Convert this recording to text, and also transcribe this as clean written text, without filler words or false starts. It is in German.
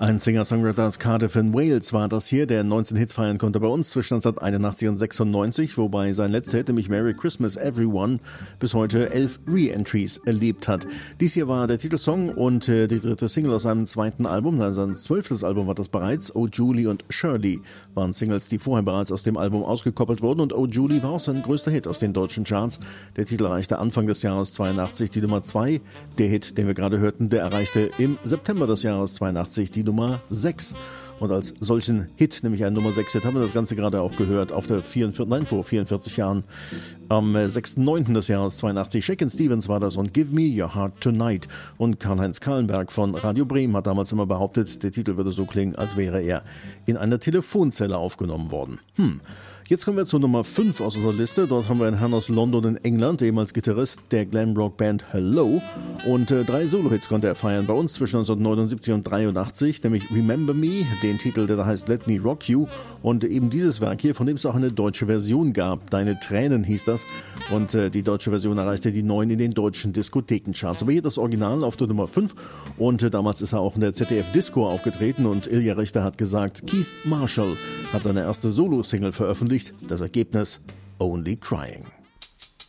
Ein Singer-Songwriter aus Cardiff in Wales war das hier, der 19 Hits feiern konnte bei uns zwischen 1981 und 96, wobei sein letzter Hit, nämlich Merry Christmas Everyone, bis heute 11 Re-Entries erlebt hat. Dies hier war der Titelsong und die dritte Single aus seinem zweiten Album, also sein 12. Album war das bereits. Oh Julie und Shirley waren Singles, die vorher bereits aus dem Album ausgekoppelt wurden, und Oh Julie war auch sein größter Hit aus den deutschen Charts. Der Titel erreichte Anfang des Jahres 82 die Nummer 2. Der Hit, den wir gerade hörten, der erreichte im September des Jahres 82 die Nummer 6. Und als solchen Hit, nämlich einen Nummer 6 Hit, haben wir das Ganze gerade auch gehört, vor 44 Jahren, am 6.9. des Jahres 82. Shakin' Stevens war das und Give Me Your Heart Tonight. Und Karl-Heinz Kahlenberg von Radio Bremen hat damals immer behauptet, der Titel würde so klingen, als wäre er in einer Telefonzelle aufgenommen worden. Jetzt kommen wir zur Nummer 5 aus unserer Liste. Dort haben wir einen Herrn aus London in England, ehemals Gitarrist der Glamrock-Band Hello. Und 3 Solo-Hits konnte er feiern bei uns zwischen 1979 und 83, nämlich Remember Me, den Titel, der da heißt Let Me Rock You. Und eben dieses Werk hier, von dem es auch eine deutsche Version gab. Deine Tränen hieß das. Und die deutsche Version erreichte die 9 in den deutschen Diskothekencharts. Aber hier das Original auf der Nummer 5. Und damals ist er auch in der ZDF-Disco aufgetreten. Und Ilja Richter hat gesagt, Keith Marshall hat seine erste Solo-Single veröffentlicht. Das Ergebnis: Only Crying.